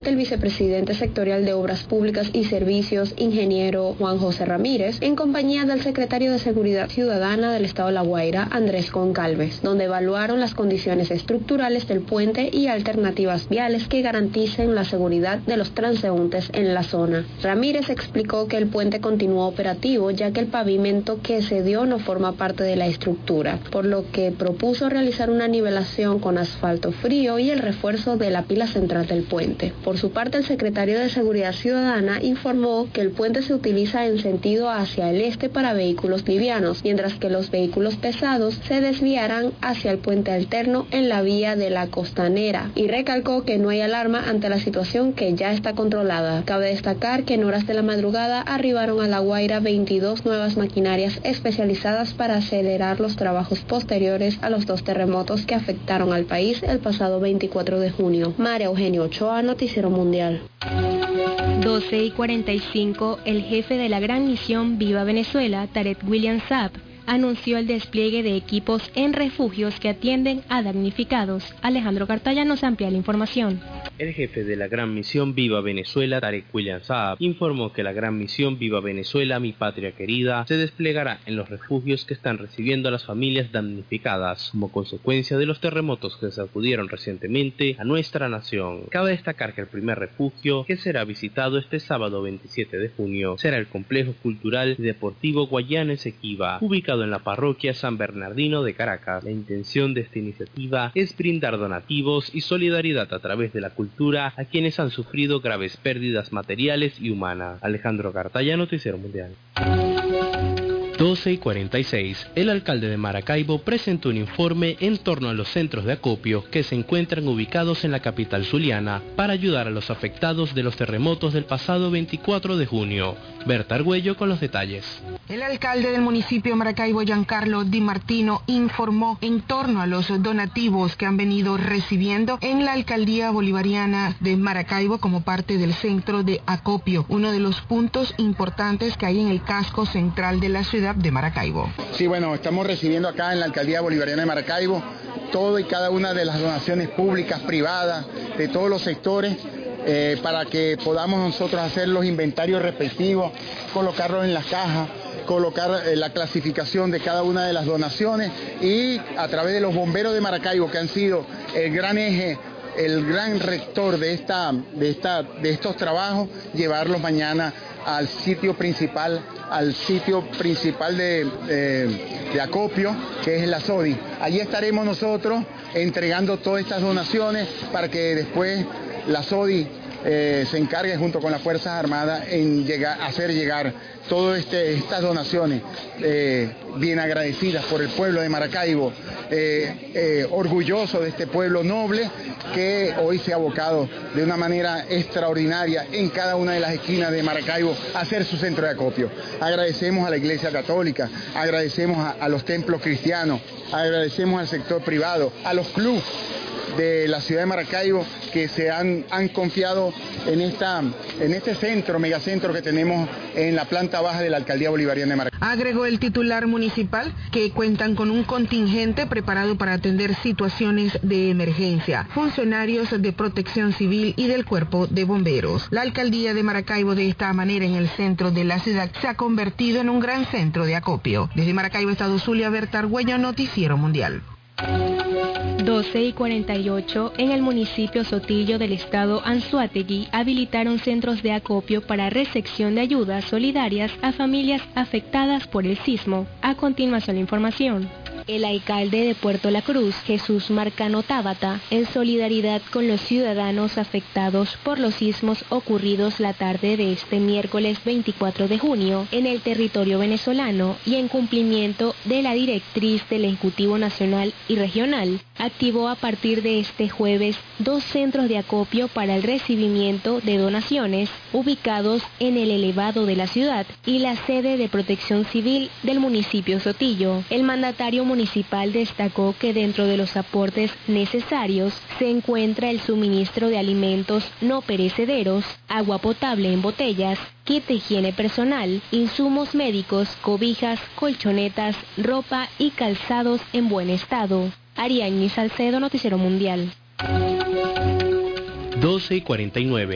que el vicepresidente sectorial de Obras Públicas y Servicios, ingeniero Juan José Ramírez, en compañía del secretario de Seguridad Ciudadana del Estado de La Guaira, Andrés Goncalves, donde evaluaron las condiciones estructurales del puente y alternativas viales que garanticen la seguridad de los transeúntes en la zona. Ramírez explicó que el puente continúa operativo, ya que el pavimento que se dio no forma parte de la estructura, por lo que propuso realizar una nivelación con asfalto frío y el refuerzo de la pila central del puente. Por su parte, el secretario de Seguridad Ciudadana informó que el puente se utiliza en sentido hacia el este para vehículos livianos, mientras que los vehículos pesados se desviarán hacia el puente alterno en la vía de la Costanera, y recalcó que no hay alarma ante la situación, que ya está controlada. Cabe destacar que en horas de la madrugada arribaron a La Guaira 22 nuevas maquinarias especializadas para acelerar los trabajos posteriores a los 2 terremotos que afectaron al país el pasado 24 de junio. María Eugenia Ochoa, Noticiero Mundial. 12:45, el jefe de la Gran Misión Viva Venezuela, Tarek William Saab, anunció el despliegue de equipos en refugios que atienden a damnificados. Alejandro Cartaya nos amplía la información. El jefe de la Gran Misión Viva Venezuela, Tarek William Saab, informó que la Gran Misión Viva Venezuela, mi patria querida, se desplegará en los refugios que están recibiendo a las familias damnificadas como consecuencia de los terremotos que sacudieron recientemente a nuestra nación. Cabe destacar que el primer refugio que será visitado este sábado 27 de junio será el Complejo Cultural y Deportivo Guayana Esequiba, ubicado en la parroquia San Bernardino de Caracas. La intención de esta iniciativa es brindar donativos y solidaridad a través de la cultura a quienes han sufrido graves pérdidas materiales y humanas. Alejandro Cartaya, Noticiero Mundial. 12:46. El alcalde de Maracaibo presentó un informe en torno a los centros de acopio que se encuentran ubicados en la capital zuliana para ayudar a los afectados de los terremotos del pasado 24 de junio. Berta Argüello con los detalles. El alcalde del municipio de Maracaibo, Giancarlo Di Martino, informó en torno a los donativos que han venido recibiendo en la alcaldía bolivariana de Maracaibo como parte del centro de acopio, uno de los puntos importantes que hay en el casco central de la ciudad de Maracaibo. Sí, bueno, estamos recibiendo acá en la alcaldía bolivariana de Maracaibo todo y cada una de las donaciones públicas, privadas, de todos los sectores, para que podamos nosotros hacer los inventarios respectivos, colocarlos en las cajas, colocar la clasificación de cada una de las donaciones y a través de los bomberos de Maracaibo, que han sido el gran eje, el gran rector de estos trabajos, llevarlos mañana al sitio principal de acopio, que es la SODI. Allí estaremos nosotros entregando todas estas donaciones para que después la SODI se encargue junto con las Fuerzas Armadas en hacer llegar todas estas donaciones bien agradecidas por el pueblo de Maracaibo, orgulloso de este pueblo noble que hoy se ha abocado de una manera extraordinaria en cada una de las esquinas de Maracaibo a hacer su centro de acopio. Agradecemos a la Iglesia Católica, agradecemos a los templos cristianos, agradecemos al sector privado, a los clubes de la ciudad de Maracaibo que se han confiado en este centro, megacentro que tenemos en la planta baja de la alcaldía bolivariana de Maracaibo. Agregó el titular municipal que cuentan con un contingente preparado para atender situaciones de emergencia, funcionarios de protección civil y del cuerpo de bomberos. La alcaldía de Maracaibo, de esta manera, en el centro de la ciudad, se ha convertido en un gran centro de acopio. Desde Maracaibo, Estado Zulia, Berta Argüello, Noticiero Mundial. 12:48, en el municipio Sotillo del estado Anzoátegui habilitaron centros de acopio para recepción de ayudas solidarias a familias afectadas por el sismo. A continuación la información. El alcalde de Puerto La Cruz, Jesús Marcano Tábata, en solidaridad con los ciudadanos afectados por los sismos ocurridos la tarde de este miércoles 24 de junio en el territorio venezolano y en cumplimiento de la directriz del Ejecutivo Nacional y Regional, activó a partir de este jueves 2 centros de acopio para el recibimiento de donaciones ubicados en el elevado de la ciudad y la sede de Protección Civil del municipio Sotillo. El mandatario municipal destacó que dentro de los aportes necesarios se encuentra el suministro de alimentos no perecederos, agua potable en botellas, kit de higiene personal, insumos médicos, cobijas, colchonetas, ropa y calzados en buen estado. Ariadne Salcedo, Noticiero Mundial. 12:49.